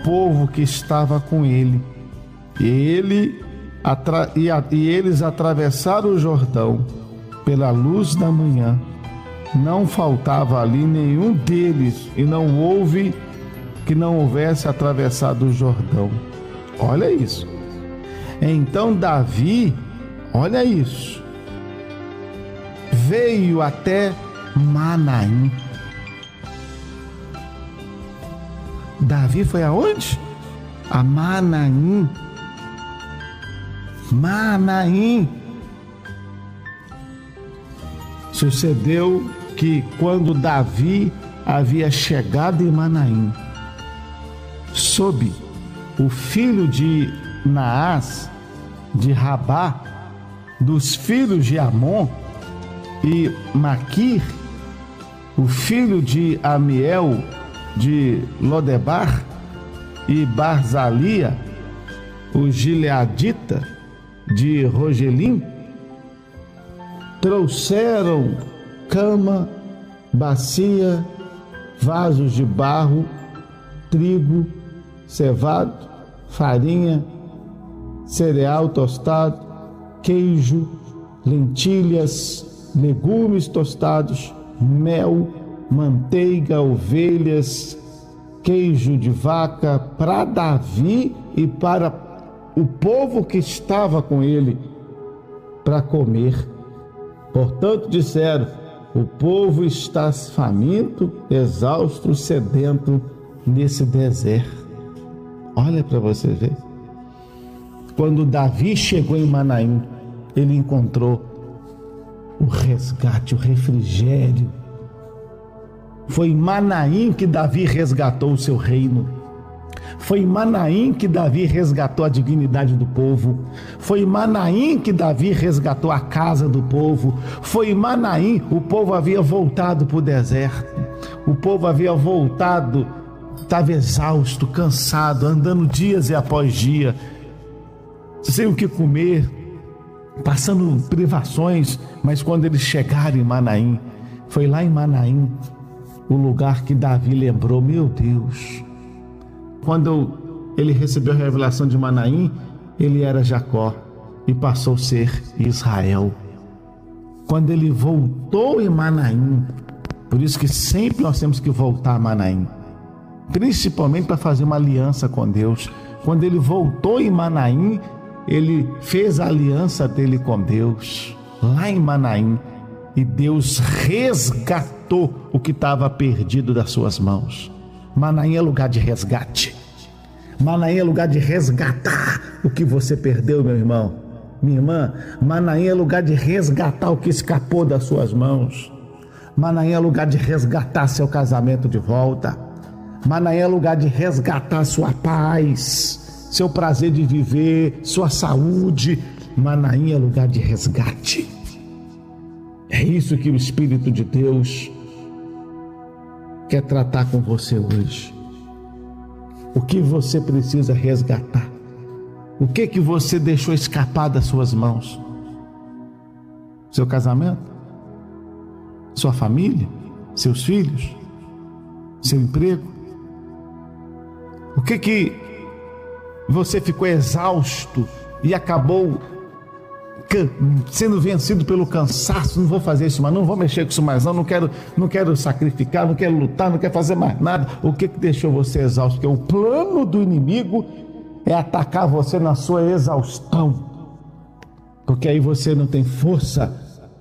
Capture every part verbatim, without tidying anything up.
povo que estava com ele. E, ele, atra, e, a, e eles atravessaram o Jordão pela luz da manhã. Não faltava ali nenhum deles, e não houve que não houvesse atravessado o Jordão. Olha isso. Então Davi, olha isso, veio até Manaim. Davi foi aonde? A Manaim. Manaim. Sucedeu que quando Davi havia chegado em Manaim, soube o filho de Naás, de Rabá, dos filhos de Amon, e Maquir, o filho de Amiel, de Lodebar, e Barzalia, o gileadita, de Rogelim, trouxeram cama, bacia, vasos de barro, trigo, cevado, farinha, cereal tostado, queijo, lentilhas, legumes tostados, mel, manteiga, ovelhas, queijo de vaca, para Davi e para o povo que estava com ele para comer. Portanto, disseram: o povo está faminto, exausto, sedento nesse deserto. Olha para você ver. Quando Davi chegou em Manaim, ele encontrou o resgate, o refrigério. Foi em Manaim que Davi resgatou o seu reino. Foi em Manaim que Davi resgatou a dignidade do povo. Foi em Manaim que Davi resgatou a casa do povo. Foi em Manaim, o povo havia voltado para o deserto. O povo havia voltado, estava exausto, cansado, andando dias e após dia, sem o que comer, passando privações. Mas quando eles chegaram em Manaim, foi lá em Manaim o lugar que Davi lembrou: meu Deus, quando ele recebeu a revelação de Manaim, ele era Jacó e passou a ser Israel. Quando ele voltou em Manaim, por isso que sempre nós temos que voltar a Manaim, principalmente para fazer uma aliança com Deus. Quando ele voltou em Manaim, ele fez a aliança dele com Deus, lá em Manaim, e Deus resgatou o que estava perdido das suas mãos. Manaim é lugar de resgate. Manaim é lugar de resgatar o que você perdeu, meu irmão, minha irmã. Manaim é lugar de resgatar o que escapou das suas mãos. Manaim é lugar de resgatar seu casamento de volta. Manaim é lugar de resgatar sua paz, seu prazer de viver, sua saúde. Manaim é lugar de resgate. É isso que o Espírito de Deus quer tratar com você hoje. O que você precisa resgatar? O que que você deixou escapar das suas mãos? Seu casamento? Sua família? Seus filhos? Seu emprego? O que que você ficou exausto e acabou sendo vencido pelo cansaço? Não vou fazer isso mais, não vou mexer com isso mais, não, não quero, não quero sacrificar, não quero lutar, não quero fazer mais nada. O que que deixou você exausto? Porque o plano do inimigo é atacar você na sua exaustão, porque aí você não tem força.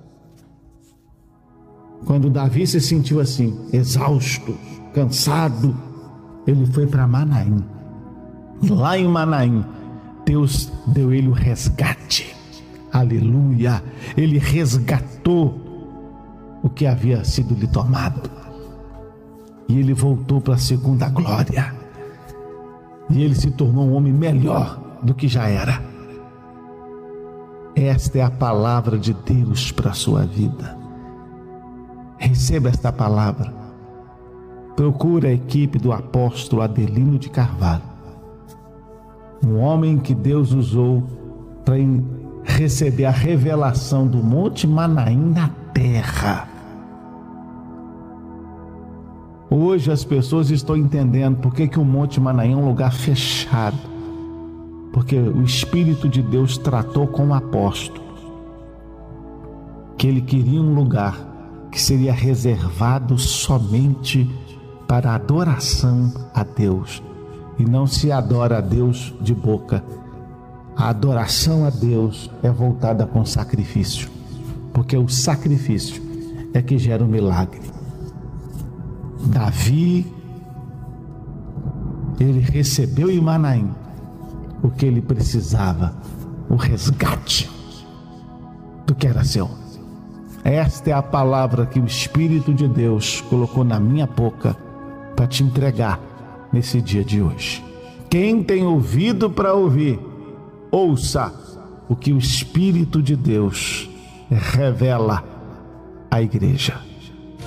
Quando Davi se sentiu assim, exausto, cansado, ele foi para Manaim. Lá em Manaim, Deus deu ele o resgate. Aleluia! Ele resgatou o que havia sido lhe tomado, e ele voltou para a segunda glória, e ele se tornou um homem melhor do que já era. Esta é a palavra de Deus para a sua vida. Receba esta palavra. Procure a equipe do apóstolo Adelino de Carvalho, um homem que Deus usou para receber a revelação do Monte Manaim na terra. Hoje as pessoas estão entendendo por que, que o Monte Manaim é um lugar fechado. Porque o Espírito de Deus tratou com o apóstolo que ele queria um lugar que seria reservado somente para a adoração a Deus. E não se adora a Deus de boca. A adoração a Deus é voltada com sacrifício, porque o sacrifício é que gera o milagre. Davi, ele recebeu em Manaim o que ele precisava, o resgate do que era seu. Esta é a palavra que o Espírito de Deus colocou na minha boca para te entregar nesse dia de hoje. Quem tem ouvido para ouvir, ouça o que o Espírito de Deus revela à igreja.